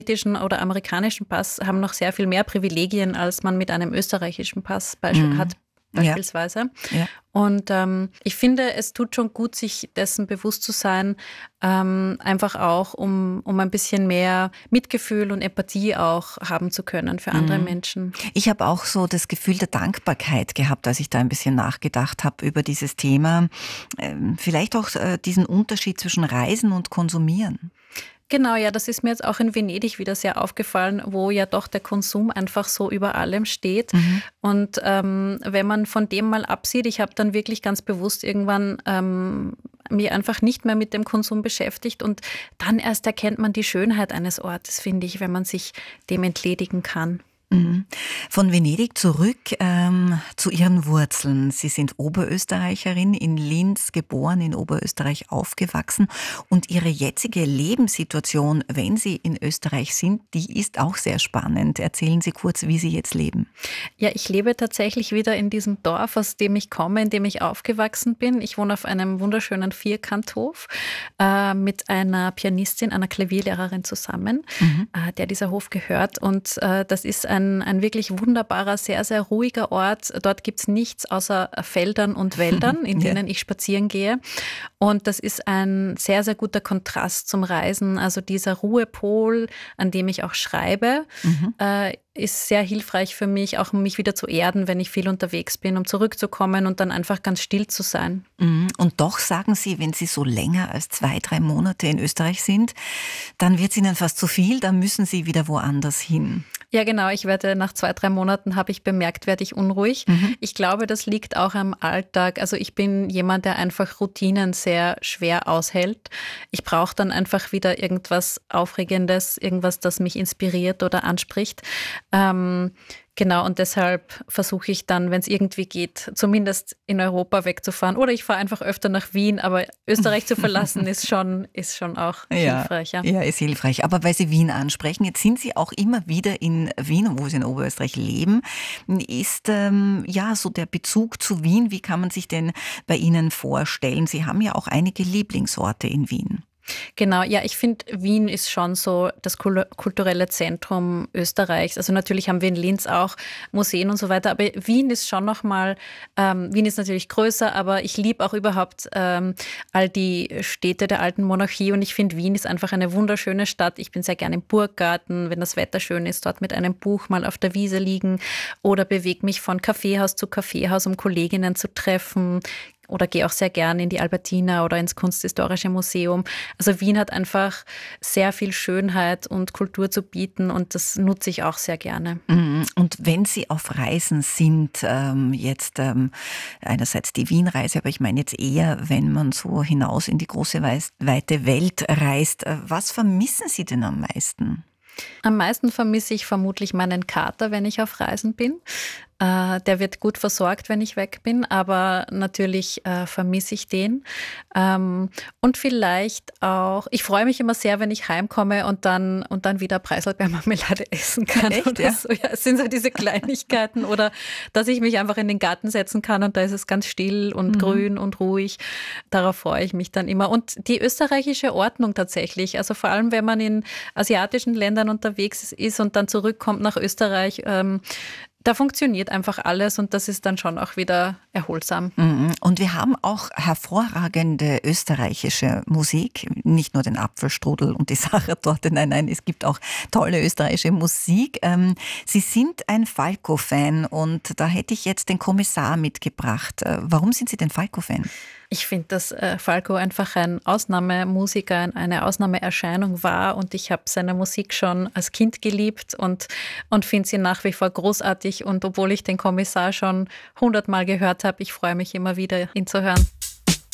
britischen oder amerikanischen Pass haben noch sehr viel mehr Privilegien, als man mit einem österreichischen Pass hat beispielsweise. Ja. Und ich finde, es tut schon gut, sich dessen bewusst zu sein, einfach auch, um ein bisschen mehr Mitgefühl und Empathie auch haben zu können für andere Menschen. Ich habe auch so das Gefühl der Dankbarkeit gehabt, als ich da ein bisschen nachgedacht habe über dieses Thema. Vielleicht auch diesen Unterschied zwischen Reisen und Konsumieren. Genau, ja, das ist mir jetzt auch in Venedig wieder sehr aufgefallen, wo ja doch der Konsum einfach so über allem steht. Und wenn man von dem mal absieht, ich habe dann wirklich ganz bewusst irgendwann mich einfach nicht mehr mit dem Konsum beschäftigt und dann erst erkennt man die Schönheit eines Ortes, finde ich, wenn man sich dem entledigen kann. Von Venedig zurück zu Ihren Wurzeln. Sie sind Oberösterreicherin, in Linz geboren, in Oberösterreich aufgewachsen. Und Ihre jetzige Lebenssituation, wenn Sie in Österreich sind, die ist auch sehr spannend. Erzählen Sie kurz, wie Sie jetzt leben. Ja, ich lebe tatsächlich wieder in diesem Dorf, aus dem ich komme, in dem ich aufgewachsen bin. Ich wohne auf einem wunderschönen Vierkanthof mit einer Pianistin, einer Klavierlehrerin zusammen, der dieser Hof gehört. Und das ist ein wirklich wunderbarer, sehr, sehr ruhiger Ort. Dort gibt es nichts außer Feldern und Wäldern, in denen ich spazieren gehe. Und das ist ein sehr, sehr guter Kontrast zum Reisen. Also dieser Ruhepol, an dem ich auch schreibe, ist sehr hilfreich für mich, auch um mich wieder zu erden, wenn ich viel unterwegs bin, um zurückzukommen und dann einfach ganz still zu sein. Und doch sagen Sie, wenn Sie so länger als 2-3 Monate in Österreich sind, dann wird es Ihnen fast zu viel, dann müssen Sie wieder woanders hin. Ja, genau. Ich werde nach 2-3 Monaten, habe ich bemerkt, werde ich unruhig. Ich glaube, das liegt auch am Alltag. Also ich bin jemand, der einfach Routinen sehr schwer aushält. Ich brauche dann einfach wieder irgendwas Aufregendes, irgendwas, das mich inspiriert oder anspricht. Genau, und deshalb versuche ich dann, wenn es irgendwie geht, zumindest in Europa wegzufahren. Oder ich fahre einfach öfter nach Wien, aber Österreich zu verlassen ist schon auch hilfreich. Ja, ist hilfreich. Aber weil Sie Wien ansprechen, jetzt sind Sie auch immer wieder in Wien, wo Sie in Oberösterreich leben. Ist so der Bezug zu Wien, wie kann man sich denn bei Ihnen vorstellen? Sie haben ja auch einige Lieblingsorte in Wien. Genau, ja, ich finde, Wien ist schon so das kulturelle Zentrum Österreichs. Also natürlich haben wir in Linz auch Museen und so weiter, aber Wien ist schon nochmal, Wien ist natürlich größer, aber ich liebe auch überhaupt all die Städte der alten Monarchie und ich finde, Wien ist einfach eine wunderschöne Stadt. Ich bin sehr gerne im Burggarten, wenn das Wetter schön ist, dort mit einem Buch mal auf der Wiese liegen oder bewege mich von Kaffeehaus zu Kaffeehaus, um Kolleginnen zu treffen. Oder gehe auch sehr gerne in die Albertina oder ins Kunsthistorische Museum. Also Wien hat einfach sehr viel Schönheit und Kultur zu bieten und das nutze ich auch sehr gerne. Und wenn Sie auf Reisen sind, einerseits die Wien-Reise, aber ich meine jetzt eher, wenn man so hinaus in die große, weite Welt reist, was vermissen Sie denn am meisten? Am meisten vermisse ich vermutlich meinen Kater, wenn ich auf Reisen bin. Der wird gut versorgt, wenn ich weg bin, aber natürlich vermisse ich den. Und vielleicht auch, ich freue mich immer sehr, wenn ich heimkomme und dann wieder Preiselbeermarmelade essen kann. Echt, oder ja? so. Ja, es sind so diese Kleinigkeiten oder dass ich mich einfach in den Garten setzen kann und da ist es ganz still und grün und ruhig. Darauf freue ich mich dann immer. Und die österreichische Ordnung tatsächlich, also vor allem, wenn man in asiatischen Ländern unterwegs ist und dann zurückkommt nach Österreich, da funktioniert einfach alles und das ist dann schon auch wieder erholsam. Und wir haben auch hervorragende österreichische Musik, nicht nur den Apfelstrudel und die Sachertorte, nein, es gibt auch tolle österreichische Musik. Sie sind ein Falco-Fan und da hätte ich jetzt den Kommissar mitgebracht. Warum sind Sie denn Falco-Fan? Ich finde, dass Falco einfach ein Ausnahmemusiker, eine Ausnahmeerscheinung war und ich habe seine Musik schon als Kind geliebt und finde sie nach wie vor großartig und obwohl ich den Kommissar schon 100-mal gehört habe, ich freue mich immer wieder, ihn zu hören.